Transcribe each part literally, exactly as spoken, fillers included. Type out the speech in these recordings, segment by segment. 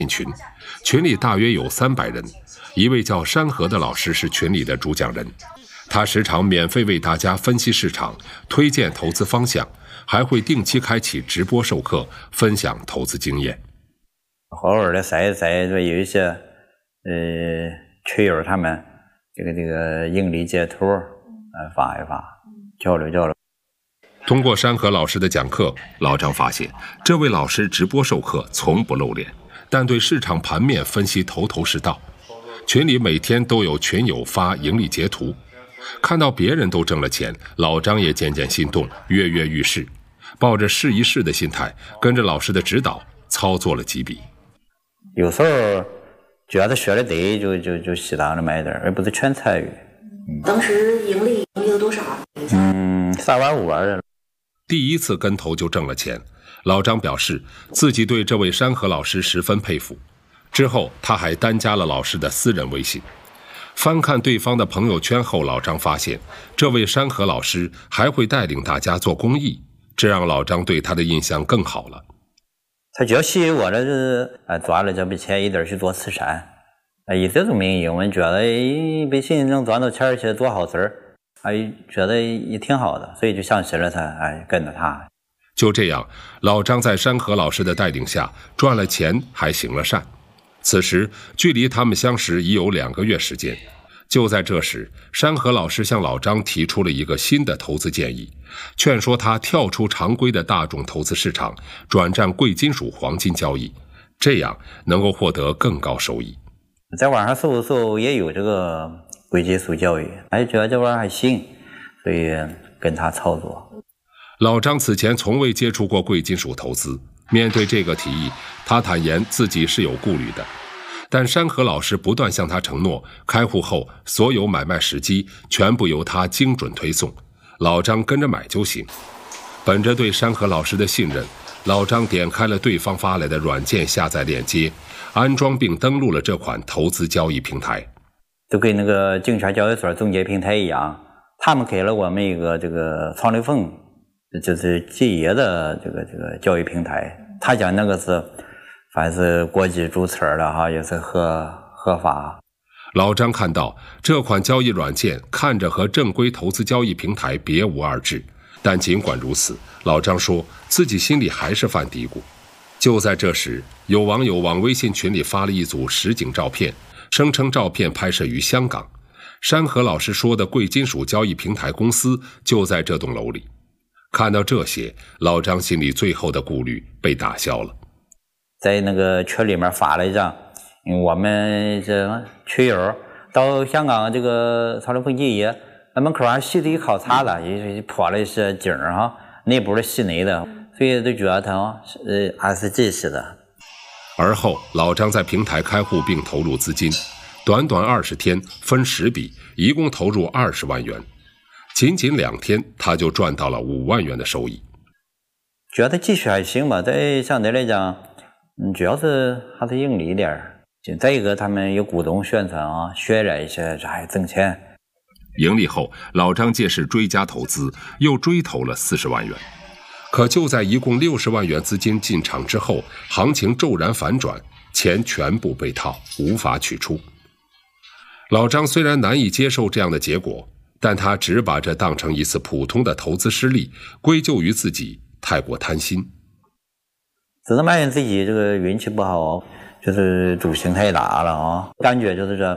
群，群里大约有三百人。一位叫山河的老师是群里的主讲人，他时常免费为大家分析市场，推荐投资方向，还会定期开启直播授课，分享投资经验。 偶尔的晒一晒，有一些呃群友他们这个这个盈利截图，呃发一发，交流交流。 通过山河老师的讲课，老张发现这位老师直播授课从不露脸，但对市场盘面分析头头是道。群里每天都有群友发盈利截图，看到别人都挣了钱，老张也渐渐心动，跃跃欲试，抱着试一试的心态，跟着老师的指导操作了几笔。 有时候觉得学的对，就就就适当的买点，而不是全参与。 嗯、当时盈利盈利了多少？ 嗯，三万五万。 第一次跟投就挣了钱，老张表示自己对这位山河老师十分佩服。之后他还单加了老师的私人微信，翻看对方的朋友圈后，老张发现这位山河老师还会带领大家做公益，这让老张对他的印象更好了。 他就吸引我的就是啊，赚了这笔钱一定去做慈善，啊，以这种名义，我们觉得一百姓能赚到钱去做好事儿，还觉得也挺好的，所以就相信了他，哎，跟着他。 就这样，老张在山河老师的带领下赚了钱，还行了善。此时距离他们相识已有两个月时间。就在这时，山河老师向老张提出了一个新的投资建议，劝说他跳出常规的大众投资市场，转战贵金属黄金交易，这样能够获得更高收益。 在网上搜搜也有这个贵金属交易，还觉得这玩意儿还行，所以跟他操作。 老张此前从未接触过贵金属投资，面对这个提议，他坦言自己是有顾虑的，但山河老师不断向他承诺，开户后所有买卖时机全部由他精准推送，老张跟着买就行。本着对山河老师的信任，老张点开了对方发来的软件下载链接，安装并登录了这款投资交易平台。 就跟那个证券交易所中介平台一样，他们给了我们一个这个创立峰，就是企业的这个这个交易平台，他讲那个是凡是国际注册的哈，也是合合法。 老张看到这款交易软件看着和正规投资交易平台别无二致，但尽管如此，老张说自己心里还是犯嘀咕。就在这时，有网友往微信群里发了一组实景照片，声称照片拍摄于香港，山河老师说的贵金属交易平台公司就在这栋楼里。看到这些，老张心里最后的顾虑被打消了。 在那个群里面发了一张，我们这群友到香港这个超流风企业，那门口还洗了一考察了，也泼了一些景儿哈，内部的室内的，所以都觉得他呃还是真实的。 而后，老张在平台开户并投入资金，短短二十天分十笔，一共投入二十万元。仅仅两天，他就赚到了五万元的收益。 觉得继续还行吧，在相对来讲，嗯，主要是还是盈利一点。再一个，他们有股东宣传啊，渲染一些，这还挣钱。 盈利后，老张借势追加投资，又追投了四十万元。可就在一共六十万元资金进场之后，行情骤然反转，钱全部被套，无法取出。老张虽然难以接受这样的结果，但他只把这当成一次普通的投资失利，归咎于自己太过贪心。 只能埋怨自己这个运气不好，就是赌性太大了啊！感觉就是说，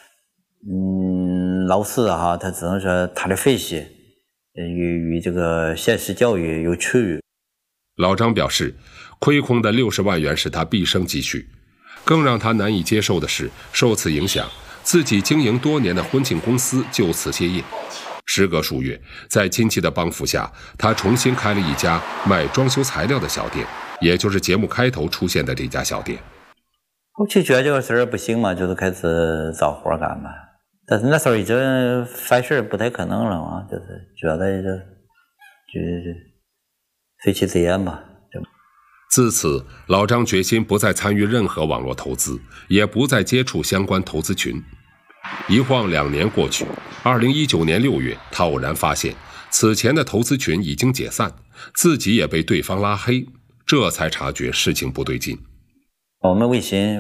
嗯，老师哈，他只能说他的分析与与这个现实教育有区别。 老张表示，亏空的六十万元是他毕生积蓄，更让他难以接受的是，受此影响，自己经营多年的婚庆公司就此歇业。时隔数月，在亲戚的帮扶下，他重新开了一家卖装修材料的小店，也就是节目开头出现的这家小店。 后期觉得这个事儿不行嘛，就是开始找活干嘛。但是那时候已经凡事不太可能了嘛，就是觉得就就就随其自然吧。 自此，老张决心不再参与任何网络投资，也不再接触相关投资群。一晃两年过去，二零一九年六月，他偶然发现此前的投资群已经解散，自己也被对方拉黑，这才察觉事情不对劲。 我们微信